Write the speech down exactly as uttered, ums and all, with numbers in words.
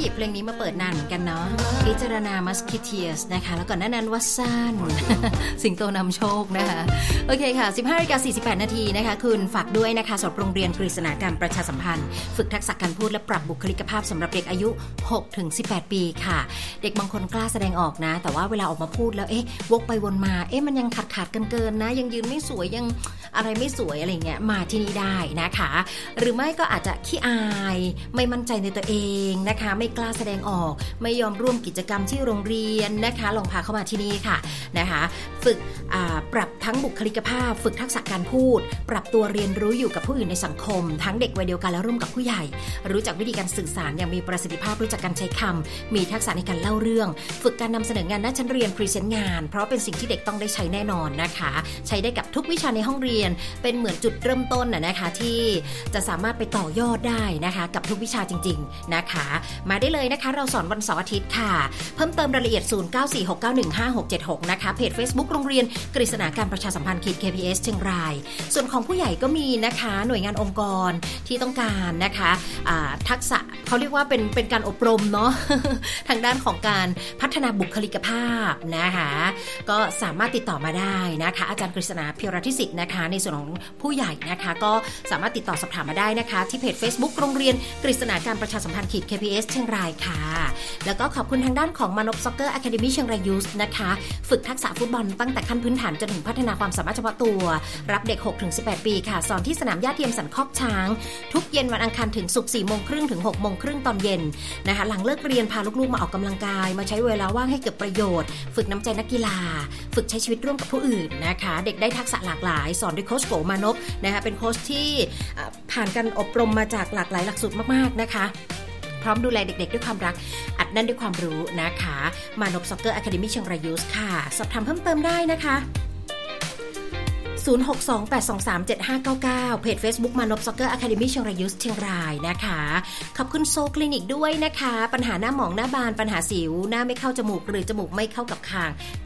หยิบเพลงนี้มาเปิดนานเหมือนกันเนาะพิจารณา Musketeers นะคะแล้วก่อนหน้านั้นว่าสั้น สิงโตนำโชคนะคะโอเคค่ะ สิบห้านาฬิกาสี่สิบแปดนาทีนะคะคุณฝากด้วยนะคะสำหรับโรงเรียนกฤษณาการประชาสัมพันธ์ฝึกทักษะการพูดและปรับบุคลิกภาพสำหรับเด็กอายุ หกถึงสิบแปด ปีค่ะเด็กบางคนกล้าแสดงออกนะแต่ว่าเวลาออกมาพูดแล้วเอ๊ะวกไปวนมาเอ๊ะมันยังขาดขาดกันเกินนะยังยืนไม่สวยยังอะไรไม่สวยอะไรเงี้ยมาที่นี่ได้นะคะหรือไม่ก็อาจจะขี้อายไม่มั่นใจในตัวเองนะคะไม่กล้าแสดงออกไม่ยอมร่วมกิจกรรมที่โรงเรียนนะคะลองพาเข้ามาที่นี่ค่ะนะคะฝึกปรับทั้งบุคลิกภาพฝึกทักษะการพูดปรับตัวเรียนรู้อยู่กับผู้อื่นในสังคมทั้งเด็กวัยเดียวกันและร่วมกับผู้ใหญ่รู้จักวิธีการสื่อสารอย่างมีประสิทธิภาพรู้จักการใช้คำมีทักษะในการเล่าเรื่องฝึกการนำเสนองานหน้าชั้นเรียนพรีเซนต์งานเพราะเป็นสิ่งที่เด็กต้องได้ใช้แน่นอนนะคะใช้ได้กับทุกวิชาในห้องเรียนเป็นเหมือนจุดเริ่มต้นนะคะที่จะสามารถไปต่อยอดได้นะคะกับทุกวิชาจริงๆนะคะมาได้เลยนะคะเราสอนวันเสาร์อาทิตย์ค่ะเพิ่มเติมรายละเอียดศูนย์ เก้า สี่ หก เก้า หนึ่ง ห้า หก เจ็ด หกนะคะเพจ Facebook โรงเรียนกฤษณาการประชาสัมพันธ์ เค พี เอส เชียงรายส่วนของผู้ใหญ่ก็มีนะคะหน่วยงานองค์กรที่ต้องการนะคะทักษะเขาเรียกว่าเป็นเป็นการอบรมเนาะ ทางด้านของการพัฒนาบุคลิกภาพนะคะก็สามารถติดต่อมาได้นะคะอาจารย์กฤษณาเพียรทิสิทธิ์นะคะในส่วนของผู้ใหญ่นะคะก็สามารถติดต่อสอบถามมาได้นะคะที่เพจ Facebook โรงเรียนกฤษณาการประชาสัมพันธ์ เค พี เอส เชียงรายค่ะแล้วก็ขอบคุณทางด้านของมานพซ็อกเกอร์อะคาเดมี่เชียงรายยูสนะคะฝึกทักษะฟุตบอลตั้งแต่ขั้นพื้นฐานจนถึงพัฒนาความสามารถเฉพาะตัวรับเด็ก หกถึงสิบแปด ปีค่ะสอนที่สนามหญ้าเทียมสันคอกช้างทุกเย็นวันอังคารถึงศุกร์ สี่โมงครึ่งถึง หกโมงครึ่งตอนเย็นนะคะหลังเลิกเรียนพาลูกๆมาออกกำลังกายมาใช้เวลาว่างให้เกิดประโยชน์ฝึกน้ำใจนักกีฬาฝึกใช้ชีวิตร่วมกับผู้อื่นนะคะเด็กได้ทักษะหลากหลายสอนโดยโค้ชโกมานพนะคะเป็นโค้ชที่ผ่านการอบรมมาจากหลากหลายหลักสูตรมากๆนะคะพร้อมดูแลเด็กๆด้วยความรักอัดแน่นด้วยความรู้นะคะมานพซ็อกเกอร์อะคาเดมี่เชียงรายยูสค่ะสอบถามเพิ่มเติมได้นะคะศูนย์ หก สอง แปด สอง สาม เจ็ด ห้า เก้า เก้าเพจ Facebook มานพซ็อกเกอร์อะคาเดมี่เชียงรายยูสเชียงรายนะคะขอบคุณโซคลินิกด้วยนะคะปัญหาหน้าหมองหน้าบานปัญหาสิวหน้าไม่เข้าจมูกหรือจมูกไม่เข้ากับคาง